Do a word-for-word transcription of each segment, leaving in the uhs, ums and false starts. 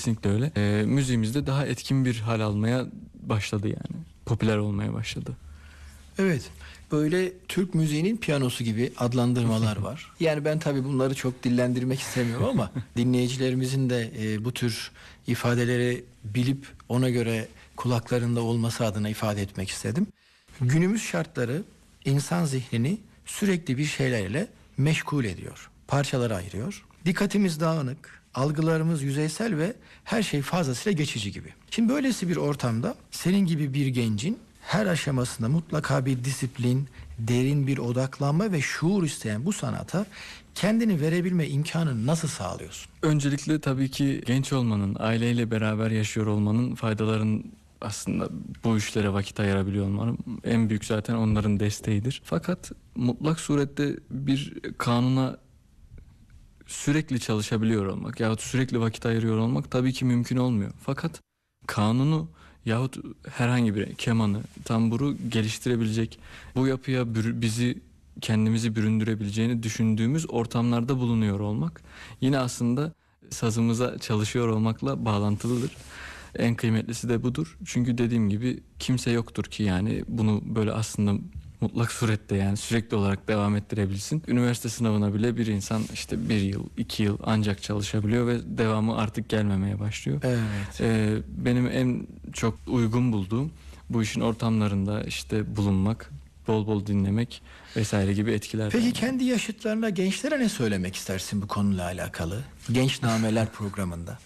Kesinlikle öyle. E, müziğimiz de daha etkin bir hal almaya başladı yani. Popüler olmaya başladı. Evet. Böyle Türk müziğinin piyanosu gibi adlandırmalar var. Yani ben tabii bunları çok dillendirmek istemiyorum ama dinleyicilerimizin de e, bu tür ifadeleri bilip ona göre kulaklarında olması adına ifade etmek istedim. Günümüz şartları insan zihnini sürekli bir şeylerle meşgul ediyor. Parçalara ayırıyor. Dikkatimiz dağınık, algılarımız yüzeysel ve her şey fazlasıyla geçici gibi. Şimdi böylesi bir ortamda senin gibi bir gencin her aşamasında mutlaka bir disiplin, derin bir odaklanma ve şuur isteyen bu sanata kendini verebilme imkanını nasıl sağlıyorsun? Öncelikle tabii ki genç olmanın, aileyle beraber yaşıyor olmanın faydaların aslında bu işlere vakit ayırabiliyor olmanın en büyük zaten onların desteğidir. Fakat mutlak surette bir kanuna sürekli çalışabiliyor olmak yahut sürekli vakit ayırıyor olmak tabii ki mümkün olmuyor. Fakat kanunu yahut herhangi bir kemanı, tamburu geliştirebilecek, bu yapıya bürü- bizi kendimizi büründürebileceğini düşündüğümüz ortamlarda bulunuyor olmak yine aslında sazımıza çalışıyor olmakla bağlantılıdır. En kıymetlisi de budur. Çünkü dediğim gibi kimse yoktur ki yani bunu böyle aslında mutlak surette yani sürekli olarak devam ettirebilsin. Üniversite sınavına bile bir insan işte bir yıl, iki yıl ancak çalışabiliyor ve devamı artık gelmemeye başlıyor. Evet. Ee, benim en çok uygun bulduğum bu işin ortamlarında işte bulunmak, bol bol dinlemek vesaire gibi etkiler. Peki var. kendi yaşıtlarına, gençlere ne söylemek istersin bu konuyla alakalı? Genç Nameler programında.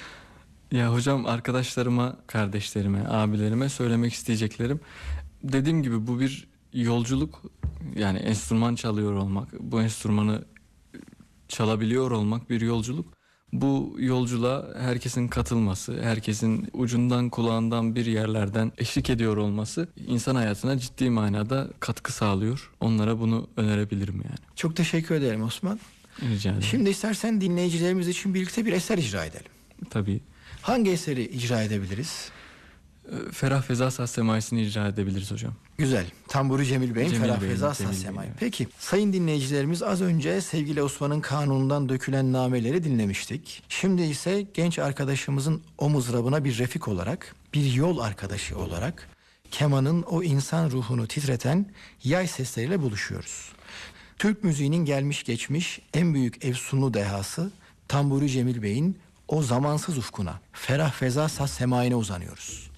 Ya hocam, arkadaşlarıma, kardeşlerime, abilerime söylemek isteyeceklerim. Dediğim gibi bu bir yolculuk. Yani enstrüman çalıyor olmak, bu enstrümanı çalabiliyor olmak bir yolculuk. Bu yolculuğa herkesin katılması, herkesin ucundan kulağından bir yerlerden eşlik ediyor olması insan hayatına ciddi manada katkı sağlıyor. Onlara bunu önerebilirim yani. Çok teşekkür ederim Osman. Rica ederim. Şimdi istersen dinleyicilerimiz için birlikte bir eser icra edelim. Tabii. Hangi eseri icra edebiliriz? Ferah Feza Saz Semaisi'ni icra edebiliriz hocam. Güzel. Tamburi Cemil Bey'in Cemil Ferah Bey'in, Feza Cemil Saz Bey'in, Semai. evet. Peki sayın dinleyicilerimiz, az önce sevgili Osman'ın kanunundan dökülen nameleri dinlemiştik. Şimdi ise genç arkadaşımızın o mızrabına bir refik olarak, bir yol arkadaşı olarak kemanın o insan ruhunu titreten yay sesleriyle buluşuyoruz. Türk müziğinin gelmiş geçmiş en büyük efsunlu dehası Tamburi Cemil Bey'in o zamansız ufkuna, Ferah Feza Saz Semai'ne uzanıyoruz.